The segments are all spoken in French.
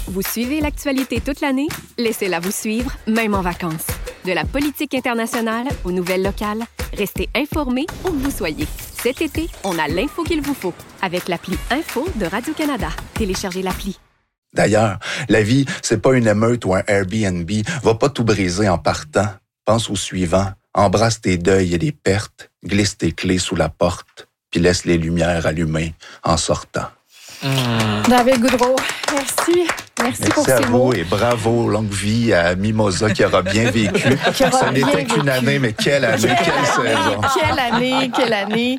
Vous suivez l'actualité toute l'année? Laissez-la vous suivre, même en vacances. De la politique internationale aux nouvelles locales, restez informés où que vous soyez. Cet été, on a l'info qu'il vous faut avec l'appli Info de Radio-Canada. Téléchargez l'appli. D'ailleurs, la vie, c'est pas une émeute ou un Airbnb. Va pas tout briser en partant. Pense au suivant. Embrasse tes deuils et les pertes. Glisse tes clés sous la porte. Puis laisse les lumières allumées en sortant. David Goudreau, merci. Merci pour à ces vous mots. Et bravo, longue vie à Mimosa qui aura bien vécu. Ce n'était qu'une année, mais quelle année, quelle saison. Quelle année.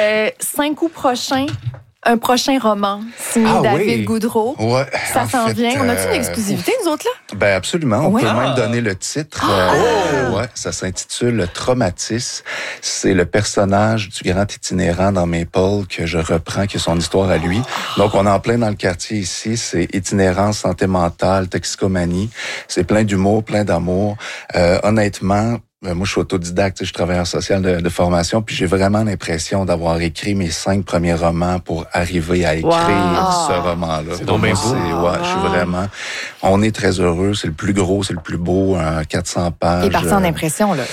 5 août prochain, un prochain roman signé David Goudreau. Ouais, ça s'en vient. On a-tu une exclusivité, nous autres, là? Ben absolument. On Ouais. peut même donner le titre. Ouais, ça s'intitule Traumatis. C'est le personnage du grand itinérant dans Maple que je reprends, qui est son histoire à lui. Donc, on est en plein dans le quartier ici. C'est itinérance, santé mentale, toxicomanie. C'est plein d'humour, plein d'amour. Honnêtement, moi, je suis autodidacte, je suis travailleur social de formation, puis j'ai vraiment l'impression d'avoir écrit mes 5 premiers romans pour arriver à écrire ce roman-là. C'est donc bien beau. Je suis vraiment... On est très heureux, c'est le plus gros, c'est le plus beau, 400 pages. Il est parti en impression, là.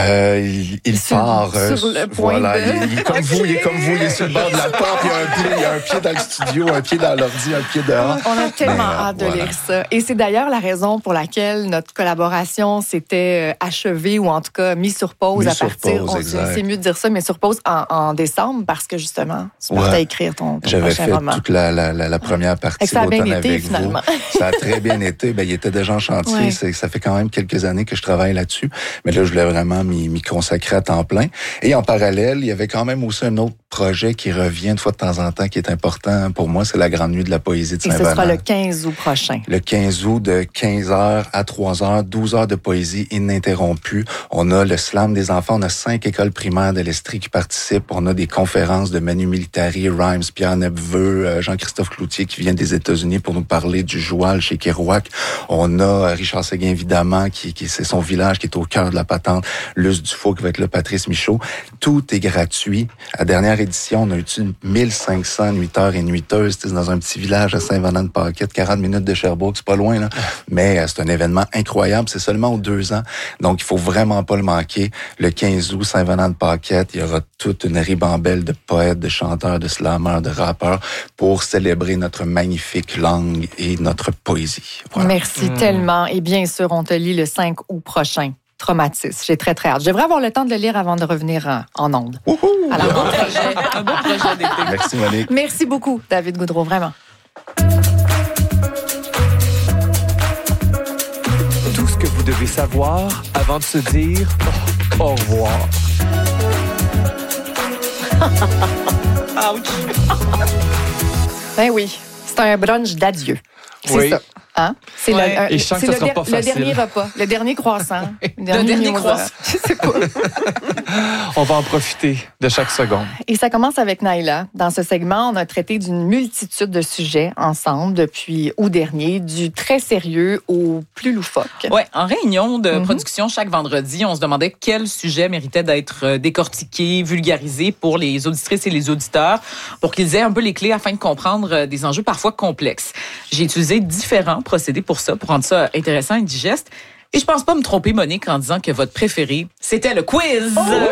Il part... sur le point voilà, de... il est comme vous, il est sur le bord de la porte, il y a un pied dans le studio, un pied dans l'ordi, un pied dehors. On a tellement hâte de lire ça. Et c'est d'ailleurs la raison pour laquelle notre collaboration s'était achevée, ou en tout cas mis sur pause c'est mieux de dire ça, mais sur pause en décembre, parce que justement, tu partais à écrire ton J'avais prochain fait roman. toute la première partie ça a bien l'automne été, avec finalement. vous. Ça a très bien été. Ben, il était déjà en chantier. Ouais. Ça fait quand même quelques années que je travaille là-dessus. Mais là, je voulais vraiment m'y consacrer à temps plein. Et en parallèle, il y avait quand même aussi un autre projet qui revient de fois de temps en temps, qui est important pour moi. C'est la Grande Nuit de la Poésie de Saint-Venant. Et ce sera le 15 août prochain. Le 15 août, de 15h à 3h, 12 heures de poésie ininterrompue. On a le slam des enfants. On a 5 écoles primaires de l'Estrie qui participent. On a des conférences de Manu Militari, Rhymes, Pierre Nepveux, Jean-Christophe Cloutier qui vient des États-Unis pour nous parler du joual chez Kerouac. On a Richard Séguin, évidemment, qui c'est son village qui est au cœur de la patente. Luce Dufault qui va être là, Patrice Michaud. Tout est gratuit. À la dernière édition, on a eu 1500 nuiteurs et nuiteuses. C'est dans un petit village à Saint-Venant-de-Paquette, 40 minutes de Sherbrooke, c'est pas loin, là. Mais c'est un événement incroyable. C'est seulement aux 2 ans. Donc, il faut vraiment pas le manquer. Le 15 août, Saint-Venant-de-Paquette, il y aura toute une ribambelle de poètes, de chanteurs, de slameurs, de rappeurs pour célébrer notre magnifique langue et notre poésie. Voilà. Merci tellement. Et bien sûr, on te lit le 5 août prochain. Traumatis. J'ai très, très hâte. Je devrais avoir le temps de le lire avant de revenir en ondes. Alors, Un beau projet d'été. Merci, Monique. merci beaucoup, David Goudreau, vraiment. Tout ce que vous devez savoir avant de se dire au revoir. Ben oui, c'est un brunch d'adieu. C'est Oui. ça. Hein? C'est Et je sens que ça sera pas le facile. dernier repas, le dernier croissant. Le dernier mimosa. croissant. Je sais pas. On va en profiter de chaque seconde. Et ça commence avec Naïla. Dans ce segment, on a traité d'une multitude de sujets ensemble depuis août dernier, du très sérieux au plus loufoque. Ouais, en réunion de production chaque vendredi, on se demandait quel sujet méritait d'être décortiqué, vulgarisé pour les auditrices et les auditeurs, pour qu'ils aient un peu les clés afin de comprendre des enjeux parfois complexes. J'ai utilisé différents procédés pour ça, pour rendre ça intéressant et digeste. Et je pense pas me tromper, Monique, en disant que votre préféré, c'était le quiz.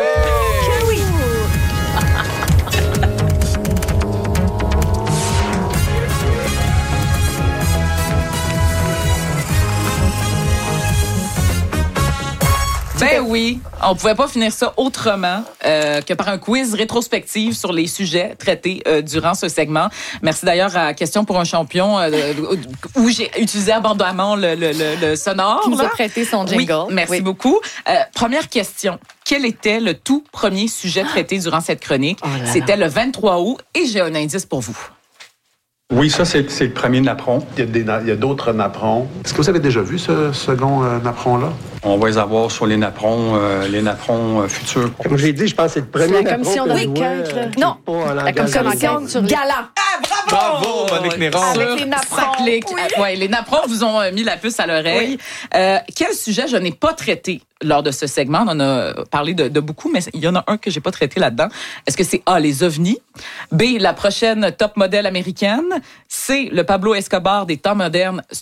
Ben oui, on pouvait pas finir ça autrement que par un quiz rétrospectif sur les sujets traités durant ce segment. Merci d'ailleurs à Question pour un champion où j'ai utilisé abondamment le sonore. Qui nous a là. prêté son jingle. Oui, merci beaucoup. Première question. Quel était le tout premier sujet traité durant cette chronique? C'était le 23 août et j'ai un indice pour vous. Oui, ça, c'est le premier napperon. Il y a d'autres napperons. Est-ce que vous avez déjà vu ce second napperon-là? On va les avoir sur les napperons futurs. Comme j'ai dit, je pense que c'est le premier La napperon commission que de je vois, Non, pas en la langage commission de sur Gala. Bravo, Monique Néron. Avec les napperons. Ça clique. Oui. Ouais, les napperons vous ont mis la puce à l'oreille. Quel sujet je n'ai pas traité lors de ce segment? On en a parlé de beaucoup, mais il y en a un que j'ai pas traité là-dedans. Est-ce que c'est A, les ovnis? B, la prochaine top modèle américaine? C, le Pablo Escobar des temps modernes?